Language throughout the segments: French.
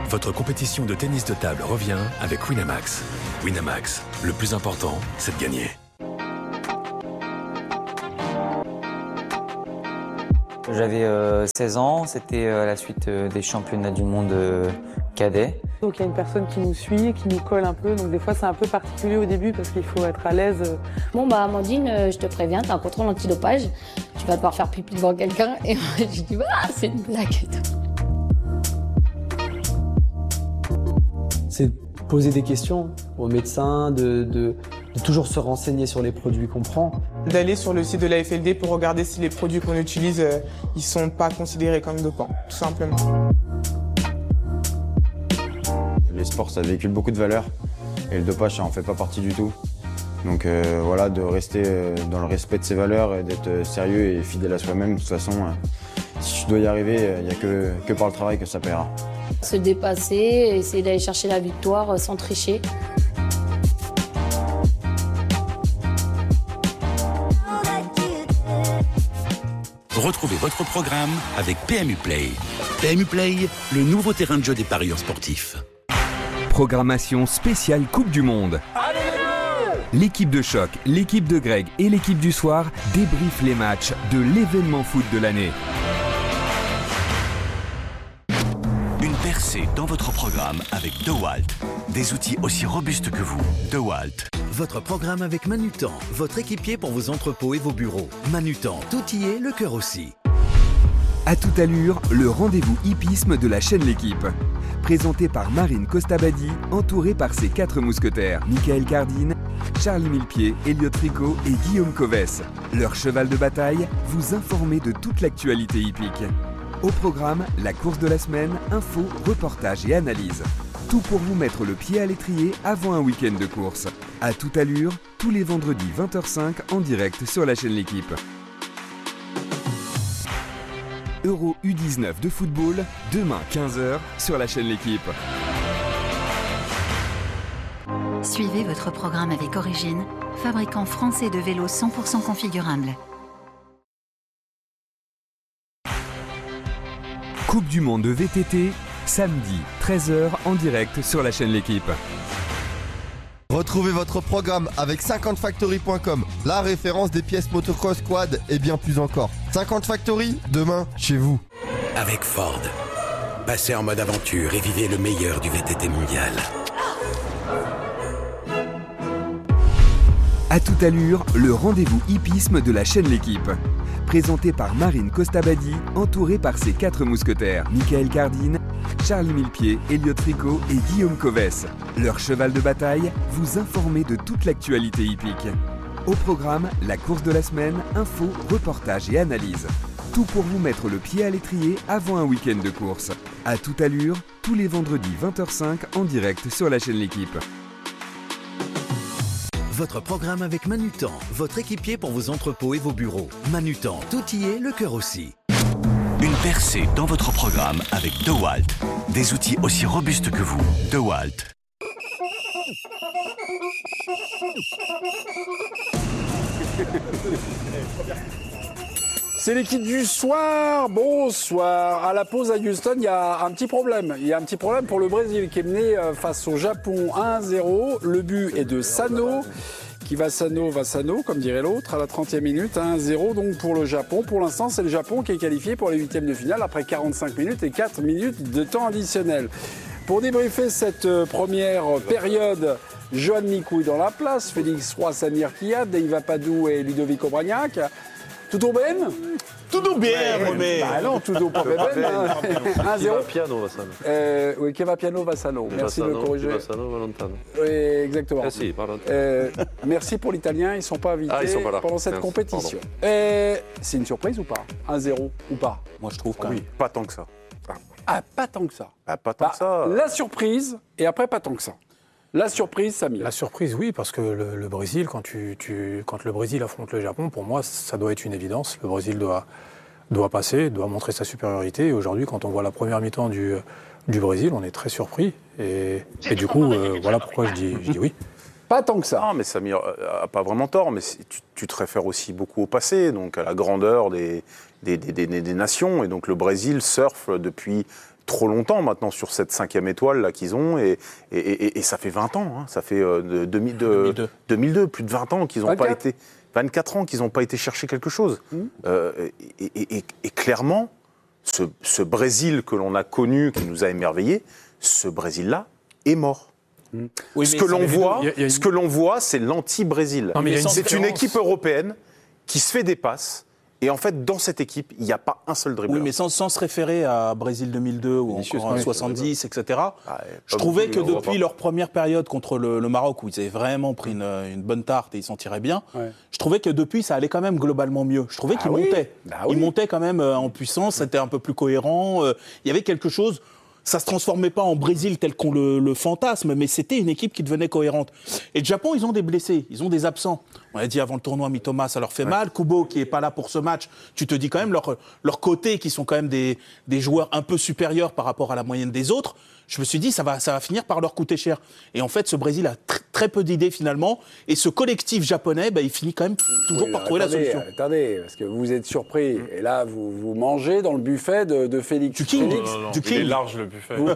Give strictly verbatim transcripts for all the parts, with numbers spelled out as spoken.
Votre compétition de tennis de table revient avec Winamax. Winamax, le plus important, c'est de gagner. J'avais euh, seize ans, c'était à la suite euh, des championnats du monde euh, cadet. Donc il y a une personne qui nous suit, qui nous colle un peu, donc des fois c'est un peu particulier au début parce qu'il faut être à l'aise. Bon bah Amandine, euh, je te préviens, t'as un contrôle antidopage, tu vas devoir faire pipi devant quelqu'un. Et moi je dis ah c'est une blague et tout. C'est poser des questions aux médecins, de, de, de toujours se renseigner sur les produits qu'on prend. D'aller sur le site de l'A F L D pour regarder si les produits qu'on utilise, euh, ils sont pas considérés comme dopants, tout simplement. Les sports, ça véhicule beaucoup de valeurs et le dopage, ça en fait pas partie du tout. Donc euh, voilà, de rester dans le respect de ses valeurs et d'être sérieux et fidèle à soi-même. De toute façon, euh, si tu dois y arriver, il n'y a que, que par le travail que ça paiera. Se dépasser, essayer d'aller chercher la victoire sans tricher. Retrouvez votre programme avec P M U Play. P M U Play, le nouveau terrain de jeu des paris sportifs. Programmation spéciale Coupe du Monde. L'équipe de choc, l'équipe de Greg et l'équipe du soir débriefent les matchs de l'événement foot de l'année. Une percée dans votre programme avec DeWalt. Des outils aussi robustes que vous. DeWalt. Votre programme avec Manutan, votre équipier pour vos entrepôts et vos bureaux. Manutan, tout y est, le cœur aussi. À toute allure, le rendez-vous hippisme de la chaîne L'équipe. Présenté par Marine Costabadi, entourée par ses quatre mousquetaires, Michael Cardine, Charlie Millepied, Elliot Tricot et Guillaume Coves. Leur cheval de bataille, vous informer de toute l'actualité hippique. Au programme, la course de la semaine, infos, reportages et analyses. Tout pour vous mettre le pied à l'étrier avant un week-end de course. À toute allure, tous les vendredis vingt heures cinq en direct sur la chaîne L'équipe. Euro U dix-neuf de football, demain quinze heures sur la chaîne L'équipe. Suivez votre programme avec Origine, fabricant français de vélos cent pour cent configurables. Coupe du monde de V T T, samedi treize heures en direct sur la chaîne L'équipe. Retrouvez votre programme avec cinquante factory point com, la référence des pièces motocross, quad et bien plus encore. cinquante Factory, demain, chez vous. Avec Ford. Passez en mode aventure et vivez le meilleur du V T T mondial. À toute allure, le rendez-vous hippisme de la chaîne L'équipe. Présenté par Marine Costabadi, entourée par ses quatre mousquetaires, Michael Cardine, Charlie Millepied, Elliot Tricot et Guillaume Coves. Leur cheval de bataille, vous informer de toute l'actualité hippique. Au programme, la course de la semaine, infos, reportages et analyses. Tout pour vous mettre le pied à l'étrier avant un week-end de course. À toute allure, tous les vendredis vingt heures cinq en direct sur la chaîne L'équipe. Votre programme avec Manutan, votre équipier pour vos entrepôts et vos bureaux. Manutan, tout y est, le cœur aussi. Une percée dans votre programme avec DeWalt. Des outils aussi robustes que vous. DeWalt. C'est l'équipe du soir. Bonsoir. À la pause à Houston, il y a un petit problème. Il y a un petit problème pour le Brésil qui est mené face au Japon un à zéro. Le but est de Sano. Qui va Sano, va Sano, comme dirait l'autre, à la trentième minute, un à zéro donc pour le Japon. Pour l'instant, c'est le Japon qui est qualifié pour les huitièmes de finale après quarante-cinq minutes et quatre minutes de temps additionnel. Pour débriefer cette première période, Johan Micouille dans la place, Félix Roy, Samir Kiad, Deiva Padou et Ludovic Obragnac. Tudo bem? Tudo bem, mon mec. Bah non, tudo pas bem. un à zéro. Piano, Vassano. Euh, oui, che va piano, Vassano. Merci de le corriger. Vassano, va lontano. Oui, exactement. Ah, si, pardon. Euh, merci pour l'italien, ils ne sont pas invités ah, ils sont pas là. pendant cette Merci. compétition. Euh, c'est une surprise ou pas? un à zéro ou pas? Moi, je trouve quand oui. même pas tant que ça. Ah, pas tant que ça. Ah, pas tant bah, que ça. La surprise, et après, pas tant que ça. La surprise, Samir. La surprise, oui, parce que le, le Brésil, quand, tu, tu, quand le Brésil affronte le Japon, pour moi, ça doit être une évidence. Le Brésil doit, doit passer, doit montrer sa supériorité. Et aujourd'hui, quand on voit la première mi-temps du, du Brésil, on est très surpris. Et, et du coup, euh, voilà pourquoi je dis, je dis oui. Pas tant que ça. Non, mais Samir n'a pas vraiment tort, mais tu, tu te réfères aussi beaucoup au passé, donc à la grandeur des, des, des, des, des nations. Et donc le Brésil surfe depuis trop longtemps maintenant sur cette cinquième étoile là qu'ils ont et, et, et, et ça fait vingt ans, hein, ça fait euh, de, deux mille deux, deux mille deux. deux mille deux, plus de vingt ans qu'ils n'ont pas été, vingt-quatre ans qu'ils n'ont pas été chercher quelque chose. Mmh. Euh, et, et, et, et clairement, ce, ce Brésil que l'on a connu, qui nous a émerveillés, ce Brésil-là est mort. Mmh. Oui, ce, que l'on voit, y a, y a une... ce que l'on voit, c'est l'anti-Brésil. Non, mais c'est une équipe européenne qui se fait des passes. Et en fait, dans cette équipe, il n'y a pas un seul dribbleur. Oui, mais sans, sans se référer à Brésil deux mille deux ou Vinicius, encore à soixante-dix, et cetera. Ah, je trouvais que depuis leur première période contre le, le Maroc, où ils avaient vraiment pris une, une bonne tarte et ils s'en tiraient bien, ouais. je trouvais que depuis, ça allait quand même globalement mieux. Je trouvais ah qu'ils oui. montaient. Bah oui. Ils montaient quand même en puissance, c'était un peu plus cohérent. Il y avait quelque chose... Ça ne se transformait pas en Brésil tel qu'on le, le fantasme, mais c'était une équipe qui devenait cohérente. Et le Japon, ils ont des blessés, ils ont des absents. On a dit avant le tournoi, Mitoma, ça leur fait ouais. mal. Kubo, qui n'est pas là pour ce match, tu te dis quand même, leur, leur côté, qui sont quand même des, des joueurs un peu supérieurs par rapport à la moyenne des autres, je me suis dit, ça va, ça va finir par leur coûter cher. Et en fait, ce Brésil a tr- très peu d'idées finalement. Et ce collectif japonais, bah, il finit quand même toujours oui, par trouver attendez, la solution. Attendez, parce que vous êtes surpris. Mmh. Et là, vous, vous mangez dans le buffet de, de Félix. Du King. Non, non, non. Du King. Il est large, le buffet. Vous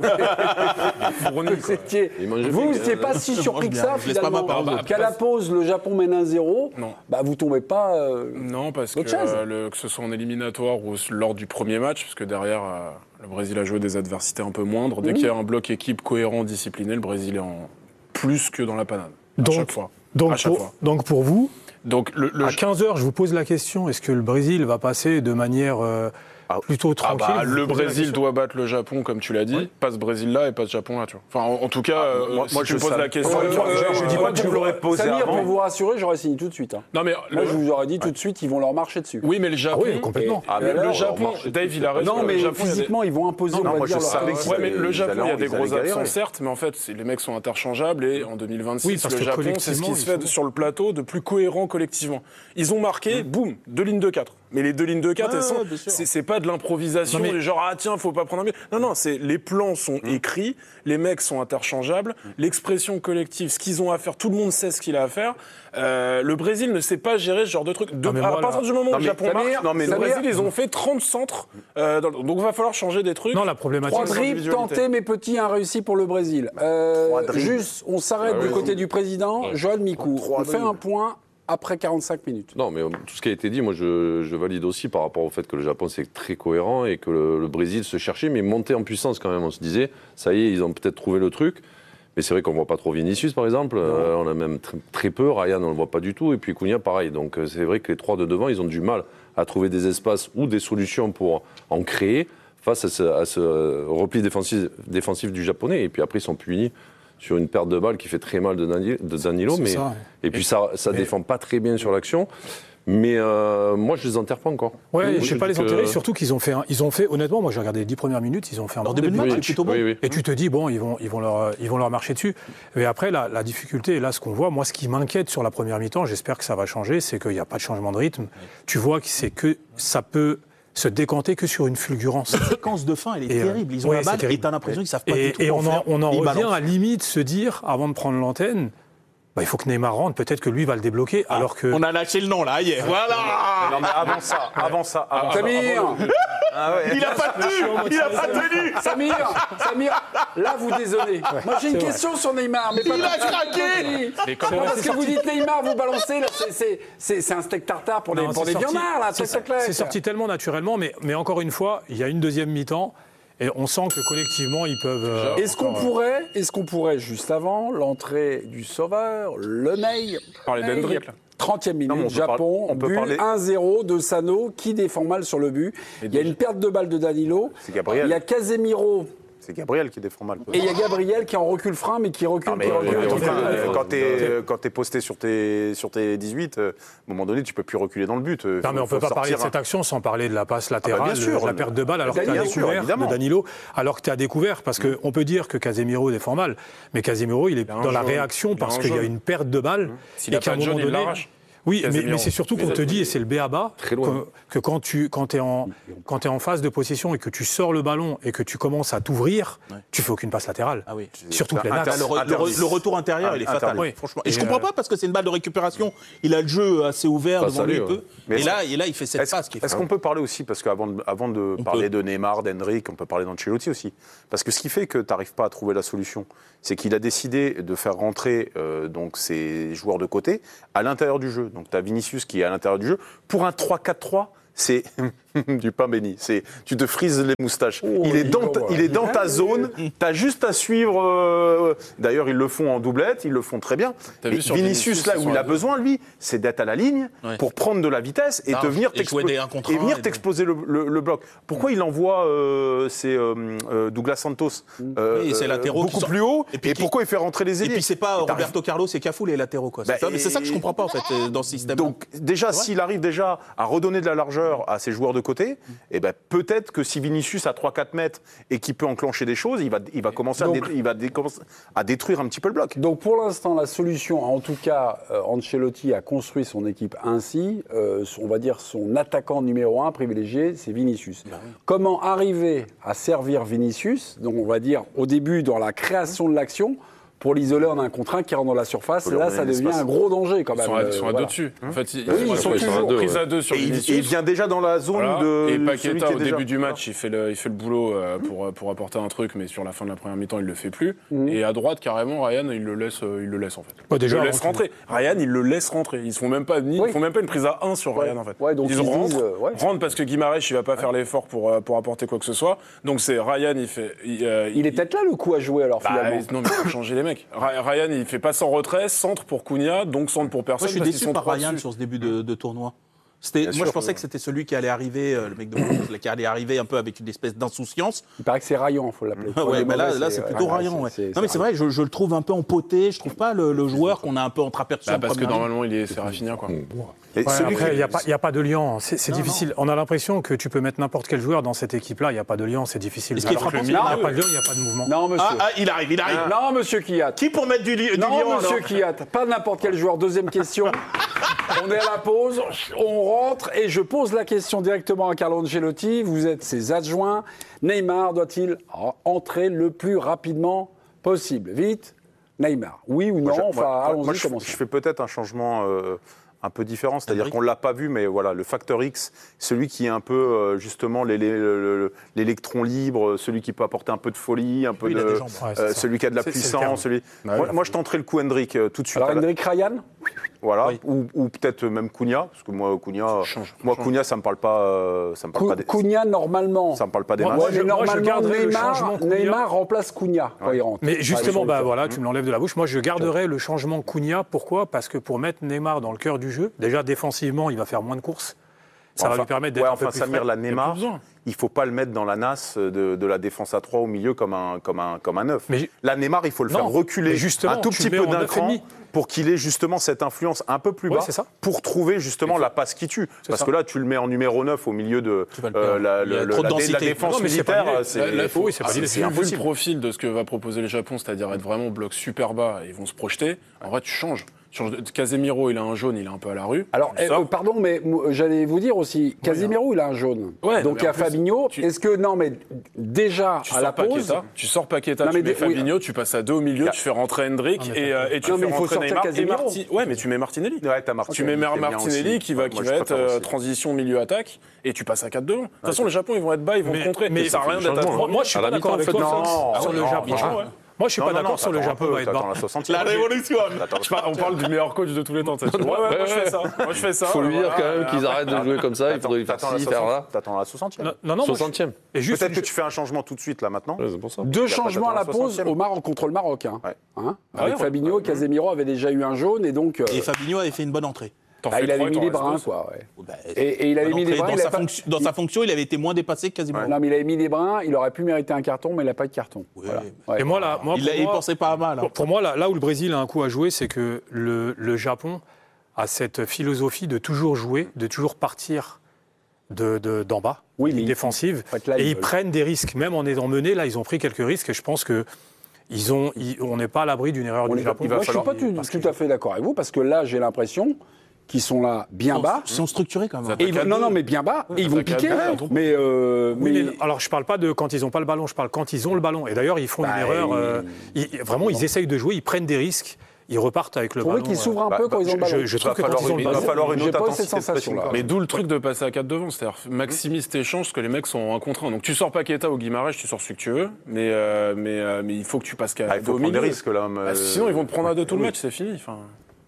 n'étiez pas si surpris que ça, finalement. Bah, qu'à la pause, le Japon mène un zéro. Non. Bah, vous ne tombez pas euh, Non, parce que, euh, le, que ce soit en éliminatoire ou lors du premier match, parce que derrière... Euh, le Brésil a joué des adversités un peu moindres. Dès mmh. qu'il y a un bloc équipe cohérent, discipliné, le Brésil est en plus que dans la panade. Donc, à chaque fois. Donc, à chaque pour, fois. donc pour vous, donc le, le à quinze heures, je vous pose la question, est-ce que le Brésil va passer de manière euh, ah, plutôt tranquille ah bah, Le Brésil doit battre le Japon, comme tu l'as dit. Oui. Pas ce Brésil-là et pas ce Japon-là. Tu vois. Enfin, en, en tout cas, ah, moi, si moi je pose la question. Euh, euh, je ne dis pas que je l'aurais posé Samir, avant. Pour vous rassurer, j'aurais signé tout de suite. Hein. Non, mais moi, le... je vous aurais dit tout de suite, ils vont leur marcher dessus. Oui, mais le Japon. Ah oui, complètement. Ah, mais le Japon, Dave, il a raison. Non, mais physiquement, ils vont imposer. Non, moi je savais que. Ouais, mais le Japon, il y a des gros absents, certes, mais en fait, les mecs sont interchangeables et en deux mille vingt-six, le Japon, c'est ce qui se fait sur le plateau de plus cohérent collectivement. Ils ont marqué, boum, deux lignes de quatre. Mais les deux lignes de quatre, c'est pas de l'improvisation, genre ah tiens, faut pas prendre un but. Non, non, c'est les plans sont mmh. écrits, les mecs sont interchangeables, mmh. l'expression collective, ce qu'ils ont à faire, tout le monde sait ce qu'il a à faire. Euh, le Brésil ne sait pas gérer ce genre de truc. De, à voilà. partir du moment où le Japon marque, non, mais le Brésil, ils ont fait trente centres. Euh, dans, donc il va falloir changer des trucs. Non, la problématique. Trois dribbles tentés, mais petits, un réussi pour le Brésil. Euh, juste, on s'arrête ah, du côté du président, ouais. Joël Micou. On fait un point. Après quarante-cinq minutes. Non, mais tout ce qui a été dit, moi, je, je valide aussi par rapport au fait que le Japon, c'est très cohérent et que le, le Brésil se cherchait, mais montait en puissance quand même. On se disait, ça y est, ils ont peut-être trouvé le truc. Mais c'est vrai qu'on ne voit pas trop Vinicius, par exemple. Euh, on a même tr- très peu. Ryan, on ne le voit pas du tout. Et puis Cunha, pareil. Donc c'est vrai que les trois de devant, ils ont du mal à trouver des espaces ou des solutions pour en créer face à ce, à ce repli défensif, défensif du Japonais. Et puis après, ils sont punis sur une perte de balle qui fait très mal de Danilo, de Danilo mais ça, ouais. et puis et ça, ça mais... défend pas très bien sur l'action. Mais euh, moi, je les enterre pas encore. Ouais, je sais pas les enterrer, que... surtout qu'ils ont fait, un, ils ont fait, honnêtement, moi j'ai regardé les dix premières minutes, ils ont fait un bon début de match, oui, plutôt bon. Oui, oui. Et tu te dis bon, ils vont, ils vont leur, ils vont leur marcher dessus. Mais après, la, la difficulté, et là, ce qu'on voit, moi, ce qui m'inquiète sur la première mi-temps, j'espère que ça va changer, c'est qu'il n'y a pas de changement de rythme. Tu vois que c'est que ça peut se décanter que sur une fulgurance. La séquence de fin, elle est et terrible. Ils ont ouais, la balle et t'as l'impression qu'ils savent pas et, du tout et en on faire. En, on en revient balancent. À limite se dire, avant de prendre l'antenne, bah, il faut que Neymar rentre, peut-être que lui va le débloquer, ah, alors que... On a lâché le nom, là, hier. Voilà. Non, mais avant ça, avant ça, avant Samir ça. Ah ouais. Il a pas tenu Il a pas tenu Samir, Samir, là, vous désolez. Ouais, moi, j'ai une question vrai. Sur Neymar, mais pas... Il a craqué mais comment parce que vous dites Neymar, vous balancez, là, c'est, c'est, c'est, c'est un steak tartare pour non, les, pour les viandards, là, c'est, c'est, c'est sorti tellement naturellement, mais, mais encore une fois, il y a une deuxième mi-temps, et on sent que collectivement, ils peuvent... Euh, est-ce qu'on pourrait, est-ce qu'on pourrait, juste avant, l'entrée du sauveur, le Ney... Parler d'Hendrick, là. trentième minute, non, Japon, on peut but parler... un zéro de Sano, qui défend mal sur le but. Et il y a une perte de balle de Danilo. C'est Gabriel. Il y a Casemiro. C'est Gabriel qui défend mal. Et il y a Gabriel qui en recule frein, mais qui recule. Non, mais qui recule, euh, enfin, euh, quand t'es euh, quand t'es posté sur tes sur tes dix-huit, euh, à un moment donné, tu peux plus reculer dans le but. Euh, non, mais on peut pas parler de cette action sans parler de la passe latérale, ah bah sûr, de la perte de balle, alors que tu as découvert de Danilo, alors que tu as découvert, parce que on peut dire que Casemiro défend mal, mais Casemiro, il est dans la réaction parce qu'il y a une perte de balle et qu'à un moment donné. Oui, mais, mais c'est surtout qu'on te dit, et c'est le b a ba, que, que quand tu quand es en, quand es en phase de possession et que tu sors le ballon et que tu commences à t'ouvrir, ouais. tu fais aucune passe latérale. Ah oui. Surtout plein axe. Le, le, le retour intérieur, ah, il est fatal. Oui. Franchement. Et, et je ne comprends euh... pas parce que c'est une balle de récupération. Il a le jeu assez ouvert devant lui. Ouais. Et, là, et là, il fait cette est-ce, passe. Qui est est-ce qu'on peut parler aussi, parce qu'avant de, avant de on parler peut. de Neymar, d'Hendrick, on peut parler d'Ancelotti aussi. Parce que ce qui fait que tu n'arrives pas à trouver la solution, c'est qu'il a décidé de faire rentrer euh, donc, ses joueurs de côté à l'intérieur du jeu. Donc tu as Vinicius qui est à l'intérieur du jeu. Pour un trois quatre trois, c'est du pain béni. C'est, tu te frises les moustaches. Oh, il, est dans ta, il est dans ta zone. Tu as juste à suivre. Euh, d'ailleurs, ils le font en doublette. Ils le font très bien. Vinicius, Vinicius, là où il a besoin, lui, c'est d'être à la ligne ouais. pour prendre de la vitesse et, ah, te venir, t'explo- et venir et t'exploser le, le, le bloc. Pourquoi ouais. il envoie euh, c'est, euh, Douglas Santos euh, oui, c'est latéraux beaucoup sont... plus haut et, puis, et pourquoi il fait rentrer les ailiers? Et puis c'est pas Roberto Carlos et Cafu les latéraux. Quoi. C'est, bah, ça, mais c'est ça que je comprends pas en fait dans ce système. Donc déjà, s'il arrive déjà à redonner de la largeur à ses joueurs de côté, et ben peut-être que si Vinicius a trois quatre mètres et qu'il peut enclencher des choses, il va, il va commencer donc, à, dé, il va dé, à détruire un petit peu le bloc. Donc pour l'instant, la solution, en tout cas, euh, Ancelotti a construit son équipe ainsi, euh, on va dire son attaquant numéro un privilégié, c'est Vinicius. Ben oui. Comment arriver à servir Vinicius, donc on va dire au début dans la création de l'action, pour l'isoler en un contre un qui rentre dans la surface, là, ça devient un gros danger quand même. Ils sont à, ils sont à voilà. deux dessus. En fait, ils, oui, ils, ils sont toujours pris ouais. à deux sur et Vinicius. Et il vient déjà dans la zone voilà. de. Et Paqueta, au déjà... début du match, il fait le, il fait le boulot euh, pour, pour apporter un truc, mais sur la fin de la première mi-temps, il le fait plus. Mmh. Et à droite, carrément, Ryan, il le laisse, il le laisse en fait. Bah, déjà, il le laisse rentrer. Ryan, il le laisse rentrer. Ils font même pas, ni, oui. ils font même pas une prise à un sur ouais. Ryan en fait. Ouais, donc ils, ils rentrent, disent, euh, ouais. rentrent parce que Guimarães, il va pas ouais. faire l'effort pour, pour apporter quoi que ce soit. Donc c'est Ryan, il fait. Il est peut-être là le coup à jouer alors finalement. Non, mais il faut changer les mecs. Ryan, il fait pas sans retrait, centre pour Cunha, donc centre pour personne. Moi, je suis déçu par Ryan sur ce début de, de tournoi. C'était, moi, sûr, je pensais oui. que c'était celui qui allait arriver, euh, le mec de France, qui allait arriver un peu avec une espèce d'insouciance. Il paraît que c'est Rayan, il faut l'appeler. ouais, mais là, là, c'est, c'est plutôt ouais, Rayan. Ouais. C'est, c'est, non, mais c'est vrai, je, je le trouve un peu empoté. Je trouve pas le, le joueur qu'on a un peu entreaperçu. Bah, parce que normalement, il est, c'est Rafinha, quoi. Ouais, après, il n'y a, a pas de lien. C'est, c'est non, difficile. Non. On a l'impression que tu peux mettre n'importe quel joueur dans cette équipe-là. Il n'y a pas de lien. C'est difficile. Est-ce qu'il est il n'y a pas de lien, il n'y a pas de mouvement. Non, monsieur. Ah, ah, il arrive, il arrive. Non, monsieur Kiyat. Qui pour mettre du, du non, lion? Non, monsieur Kiyat. Pas n'importe quel joueur. Deuxième question. On est à la pause. On rentre et je pose la question directement à Carlo Ancelotti. Vous êtes ses adjoints. Neymar doit-il entrer le plus rapidement possible? Vite, Neymar. Oui ou non? Moi, enfin, moi, allons-y. Moi, je, je fais peut-être un changement euh, un peu différent, c'est-à-dire qu'on ne l'a pas vu, mais voilà, le facteur X, celui qui est un peu euh, justement l'é- l'é- l'é- l'électron libre, celui qui peut apporter un peu de folie, un peu oui, de, ouais, euh, celui qui a de la c'est, puissance. C'est celui... bah, moi, oui. moi, je tenterai le coup Hendrick euh, tout de suite. Alors, Hendrick Ryan. Voilà, oui. ou, ou peut-être même Cunha, parce que moi, Cunha, change, moi, change. Cunha, ça me parle pas, euh, ça me parle Cou- pas des... Cunha, normalement. Ça me parle pas des moi, matchs. Moi, je, normalement, moi, je Neymar, Neymar remplace Cunha quand ouais. il rentre. Mais justement, bah voilà, tu me l'enlèves de la bouche. Moi, je garderais le changement Cunha. Pourquoi? Parce que pour mettre Neymar dans le cœur du jeu, déjà défensivement, il va faire moins de courses. Ça enfin, va lui permettre d'être ouais, un enfin, peu plus Samir, frais. la Neymar, il ne faut pas le mettre dans la nasse de, de la défense à trois au milieu comme un, comme un, comme un neuf. Mais la Neymar, il faut le non, faire reculer un tout petit peu d'un cran pour qu'il ait justement cette influence un peu plus bas oui, pour trouver justement la passe qui tue. C'est Parce ça. que là, tu le mets en numéro neuf au milieu de euh, la, le, le, la, la défense non, militaire. C'est, la, faut, oui, c'est, ah, c'est, c'est impossible. Le profil de ce que va proposer le Japon, c'est-à-dire être vraiment bloc super bas et ils vont se projeter, en vrai, tu changes. Casemiro, il a un jaune, il est un peu à la rue. Alors, eh, euh, pardon, mais euh, j'allais vous dire aussi, Casemiro, oui, il a un jaune. Ouais, donc il y a Fabinho. Tu... Est-ce que, non, mais déjà, tu à la pause... Paqueta, tu sors Paqueta, non, tu mets dé... Fabinho, oui. tu passes à deux au milieu, tu fais rentrer Hendrick non, et, euh, et tu non, fais rentrer Neymar et Marti... Ouais, mais tu mets Martinelli. Ouais, t'as Martinelli. Tu mets Martinelli qui va, qui va être euh, transition milieu-attaque et tu passes à quatre devant. De toute façon, le Japon, ils vont être bas, ils vont contrer. Mais ça n'a rien d'être... Moi, je suis pas d'accord avec toi sur le Japon. Moi, je suis non, pas non, d'accord non, sur le Japon. La, la révolution. On parle du meilleur coach de tous les temps. Ouais, ouais, moi, je fais ça. Moi, je fais ça. Faut lui dire quand même qu'ils arrêtent de jouer comme ça. Il faudrait faire ci, faire là. T'attends la soixantième. Non, non, soixantième. Peut-être que tu fais un changement tout de suite là maintenant. C'est pour ça. Deux changements à la pause au Maroc contre le Maroc. Avec Fabinho, Casemiro avait déjà eu un jaune et donc. Et Fabinho avait fait une bonne entrée. Bah, il avait mis les brins, quoi. Ouais. Bah, et, et il avait mis les brins. Dans, sa, pas... fonction, dans il... sa fonction, il avait été moins dépassé que Casemiro. Ouais. Non, mais il avait mis les brins. Il aurait pu mériter un carton, mais il n'a pas de carton. Oui, voilà. Ouais. Et moi, là, moi, il ne pensait pas à mal. Hein. Pour, pour moi, là, là où le Brésil a un coup à jouer, c'est que le, le Japon a cette philosophie de toujours jouer, de toujours partir de, de, d'en bas, oui, défensive. En fait, là, et ils, ils prennent des risques. Même en étant menés, là, ils ont pris quelques risques. Et je pense que. Ils ont, ils, on n'est pas à l'abri d'une erreur on du Japon. Moi, je ne suis pas tout, tout à fait d'accord avec vous, parce que là, j'ai l'impression qui sont là bien Ils bas. Ils sont structurés quand même. Et ils vont- non, non, mais bien bas. Ouais, et ils vont attaque à piquer. deux, Mais, euh, Oui, mais- mais alors, je ne parle pas de quand ils n'ont pas le ballon, je parle quand ils ont le ballon. Et d'ailleurs, ils font Bah, une erreur. ils- euh, ils- vraiment, ils essayent de jouer, ils prennent des risques, ils repartent avec le Vous trouvez ballon. qu'ils s'ouvrent un euh, peu quand ils ont le ballon Je, je trouve Va que quand falloir ils ont le une- va ballon. falloir une J'ai autre pas eu cette intensité de sensation-là. pressing. Mais d'où le truc de passer à quatre devant, c'est-à-dire maximise tes chances parce que les mecs sont un contre un. Donc tu sors Paqueta ou Guimarães, tu sors celui que tu veux, mais euh, mais euh, mais il faut que tu passes qu'à Ah, il faut deux au prendre des milieu. risques là. mais- Ah, sinon ils vont te prendre à deux tout le Oui. match, c'est fini. Enfin,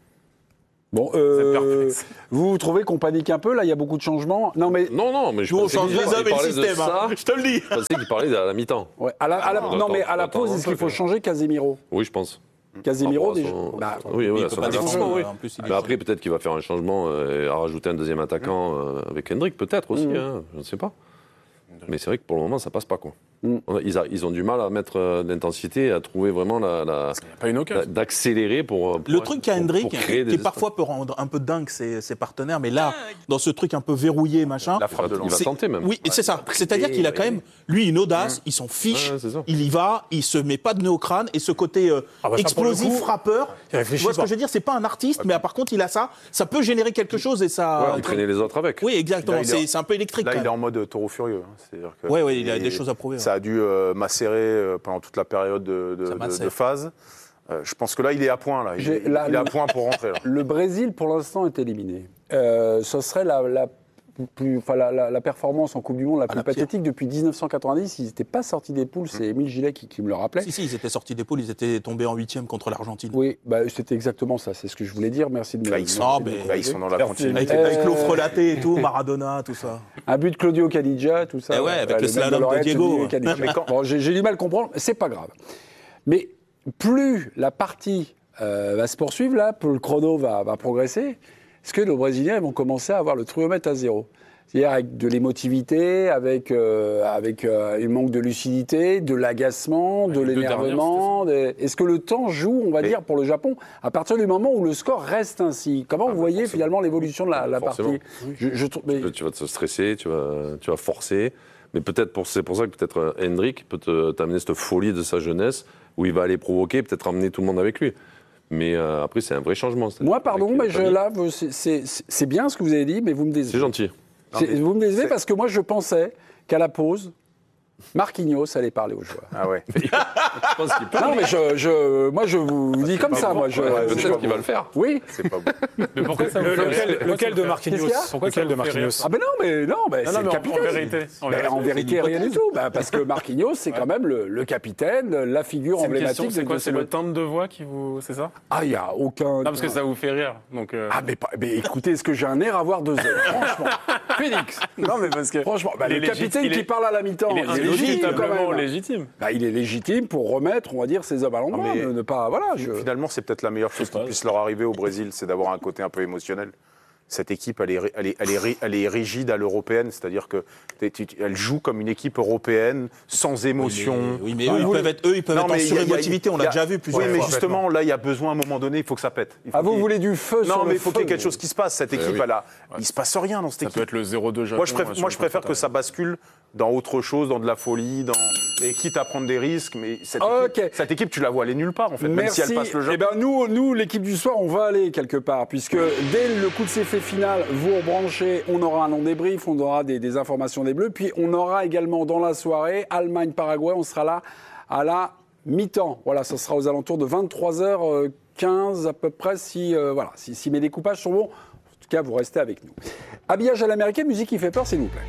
Bon, euh, vous trouvez qu'on panique un peu là? Il y a beaucoup de changements. Non, mais Non, non, mais je Nous, on pensais change qu'il les hommes et le parlait de système, ça. hein. Je te le dis. Je pensais qu'il parlait à la mi-temps. ouais, à la, à la- On non, attend- mais à la on attend pause, un est-ce peu, qu'il faut quand changer Casemiro? Oui, je pense. Casemiro, Par rapport à déjà. son- Bah, oui, oui, il à peut son pas avancement, défendre, oui. en plus, il est- Mais après, peut-être qu'il va faire un changement euh, et à rajouter un deuxième attaquant euh, avec Hendrick, peut-être aussi, Mhm. hein, je ne sais pas. Mais c'est vrai que pour le moment, ça passe pas, quoi. Mm. On a- Ils, a- ils ont du mal à mettre euh, de l'intensité, à trouver vraiment la, la- pas une occasion. la- d'accélérer pour, pour Le truc qu'a pour- Hendrick, pour créer qui des espaces. parfois peut rendre un peu dingue ses, ses partenaires, mais là, dans ce truc un peu verrouillé, machin. La frappe de Il va c'est- tenter même. Oui, et c'est ça. C'est-à-dire qu'il a quand même, lui, une audace, il s'en fiche, Ouais, c'est ça. il y va, il se met pas de nez au crâne, et ce côté euh, Ah bah ça, pour le explosif, coup, frappeur, il tu réfléchit vois ce pas. que je veux dire, c'est pas un artiste, mais par contre, il a ça, ça peut générer quelque chose et ça. Ouais, entraîner les autres avec. Oui, exactement, Là, il est- c'est c'est un peu électrique. Là, quand il est même. en mode taureau furieux. hein. C'est-à-dire que- Ouais, ouais, il a et des choses à prouver, Ça ouais. a dû euh, macérer euh, pendant toute la période de, de- Ça de- macère. de phase. Euh, je pense que là, il est à point. Là. Il, J'ai- il là, est à le- point pour rentrer. Là. Le Brésil, pour l'instant, est éliminé. Euh, ce serait la, la, plus, enfin, la, la- la performance en Coupe du Monde la plus la pire. pathétique depuis dix-neuf cent quatre-vingt-dix. Ils n'étaient pas sortis des poules. C'est Émile Gillet qui, qui me le rappelait. Si, si, ils étaient sortis des poules, ils étaient tombés en huitième contre l'Argentine. Oui, bah, c'était exactement ça. C'est ce que je voulais dire. Merci de me Là, ils sont, Ah, merci de mais- me là, ils sont dans la Merci. continuité. Avec, avec Euh, l'eau frelatée et tout, Maradona, tout ça. Un but de Claudio Caniggia, tout ça. Eh ouais, avec Bah, le mec slalom de Lorette, Diego. c'est Caniggia. Mais quand- Bon, j'ai j'ai du mal à comprendre, c'est pas grave. Mais plus la partie euh, va se poursuivre, là, plus le chrono va, va progresser, est-ce que nos Brésiliens ils vont commencer à avoir le thermomètre à zéro? C'est-à-dire avec de l'émotivité, avec, euh, avec euh, une manque de lucidité, de l'agacement, de les deux l'énervement. des- Est-ce que le temps joue, on va Mais- dire, pour le Japon, à partir du moment où le score reste ainsi? Comment vous voyez finalement l'évolution de la, la Forcément. partie? Je, je trouve- mais- Tu vas te stresser, tu vas, tu vas forcer. Mais peut-être pour, c'est pour ça que peut-être euh, Hendrick peut te- t'amener cette folie de sa jeunesse où il va aller provoquer, peut-être emmener tout le monde avec lui. Mais euh, après, c'est un vrai changement. c'est-à-dire Moi, pardon, avec mais les je, familles. là, vous- c'est- c'est c'est bien ce que vous avez dit, mais vous me décevez. C'est gentil. C'est- Non, mais vous me décevez c'est- parce que moi, je pensais qu'à la pause, Marquinhos allait parler aux joueurs. Ah ouais. Je pense qu'il peut. Non, mais je, je- moi, je vous dis comme ça. Moi, je, Ouais, Peut-être c'est qu'il va le faire. Oui. C'est pas bon. mais pourquoi ça vous Le- fait lequel, rire lequel de Qu'est-ce Marquinhos qu'il y a Pourquoi ça Lequel de vous fait rire Marquinhos Ah ben non, mais non, mais Non, c'est non, le mais en- capitaine. en vérité, en Ben, vérité. en vérité, rien du tout. Ben, parce que Marquinhos, c'est quand même le, le capitaine, la figure C'est une emblématique. question, c'est de- quoi de C'est ce- le timbre de voix qui vous. C'est ça Ah, il n'y a aucun. Non, parce que ça vous fait rire. Donc, euh, Ah, mais, pas- mais écoutez, est-ce que j'ai un air à avoir deux ailes Franchement. Félix. non, mais parce que. Franchement, bah, il le est capitaine légitime, il qui est- parle à la mi-temps, Il est il est légitime quand indiscutablement même. légitime. Bah, il est légitime pour remettre, on va dire, ses hommes à l'endroit, mais- ne, ne pas. Voilà, je... Finalement, c'est peut-être la meilleure chose qui puisse leur arriver au Brésil, c'est d'avoir un côté un peu émotionnel. Cette équipe, elle est, ri- elle est, elle est, ri- elle est rigide à l'européenne, c'est-à-dire qu'elle joue comme une équipe européenne, sans émotion. Oui, mais eux, ils peuvent être, eux, ils peuvent Non, être en mais il y a- il y a- surémotivité, on il y l'a a- déjà vu plusieurs Oui, fois. mais justement, là, il y a besoin, à un moment donné, il faut que ça pète. Il faut Ah, vous qu'il- voulez du feu sur Non, le mais il faut qu'il y ait feu, quelque vous. chose qui se passe. Cette Eh équipe, oui. elle a... il se passe rien dans cette Ça équipe. peut être le zéro deux Japon. Moi, je, préf- euh, sur moi, le je préfère que contre-attaque. ça bascule dans autre chose, dans de la folie, dans... et quitte à prendre des risques. Mais cette, Ok. équipe, cette équipe, tu la vois aller nulle part, en fait, même Merci. si elle passe le jeu. Eh ben nous, nous l'équipe du soir, on va aller quelque part, puisque dès le coup de sifflet final, vous rebranchez, on aura un long débrief, on aura des, des informations des Bleus, puis on aura également dans la soirée Allemagne-Paraguay, on sera là à la mi-temps. Voilà, ça sera aux alentours de vingt-trois heures quinze à peu près, si, euh, voilà, si, si mes découpages sont bons. En tout cas, vous restez avec nous. Habillage à l'américaine, musique qui fait peur, s'il vous plaît.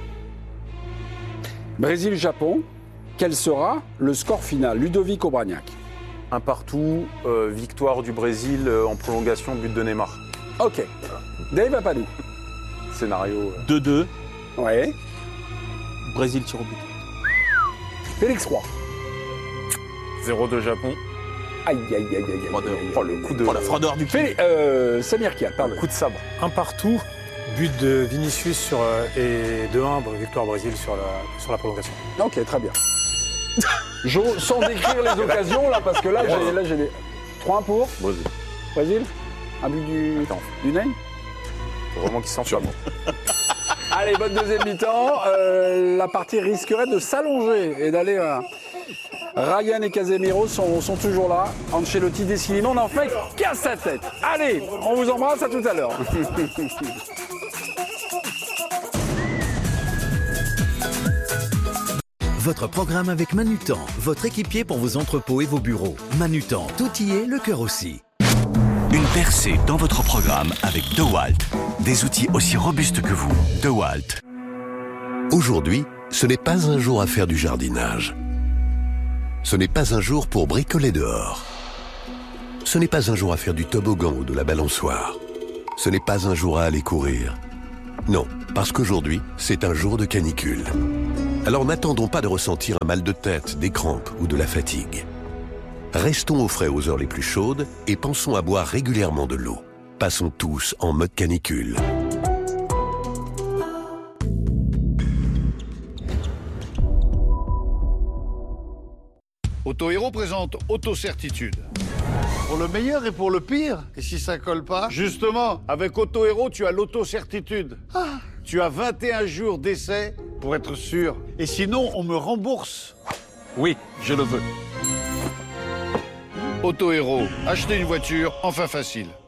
Brésil-Japon, quel sera le score final? Ludovic Obraniak. Un partout, euh, victoire du Brésil euh, en prolongation, but de Neymar. Ok. Dave Apadou. Scénario. euh, deux deux, Ouais. Brésil tir au but. Félix Roy. zéro deux Japon. Aïe, aïe, aïe, aïe, aïe. Froideur. aïe, aïe, Oh, le coup de, Oh, la froideur du Félix, euh, Samir Kial, pardon. coup de sabre. Un partout, but de Vinicius sur, euh, et deux un, victoire Brésil sur la, sur la prolongation. Ok, très bien. Jo, sans décrire les occasions, là, parce que là, j'ai, là, j'ai des... trois un pour Brésil. Brésil. Un but du, Attends. du Ney. Faut vraiment qu'il s'enflamme. Allez, bonne deuxième mi-temps. Euh, la partie risquerait de s'allonger et d'aller... euh, Ryan et Casemiro sont, sont toujours là. Ancelotti décide, on n'en fait qu'à sa tête. Allez, on vous embrasse, à tout à l'heure. Votre programme avec Manutan, votre équipier pour vos entrepôts et vos bureaux. Manutan, tout y est, le cœur aussi. Une percée dans votre programme avec DeWalt. Des outils aussi robustes que vous. DeWalt. Aujourd'hui, ce n'est pas un jour à faire du jardinage. Ce n'est pas un jour pour bricoler dehors. Ce n'est pas un jour à faire du toboggan ou de la balançoire. Ce n'est pas un jour à aller courir. Non, parce qu'aujourd'hui, c'est un jour de canicule. Alors n'attendons pas de ressentir un mal de tête, des crampes ou de la fatigue. Restons au frais aux heures les plus chaudes et pensons à boire régulièrement de l'eau. Passons tous en mode canicule. Auto-Héros présente Auto-Certitude. Pour le meilleur et pour le pire. Et si ça colle pas? Justement, avec Auto-Héros, tu as l'auto-certitude. Ah. Tu as vingt et un jours d'essai pour être sûr. Et sinon, on me rembourse. Oui, je le veux. Auto-Héros, acheter une voiture, enfin facile.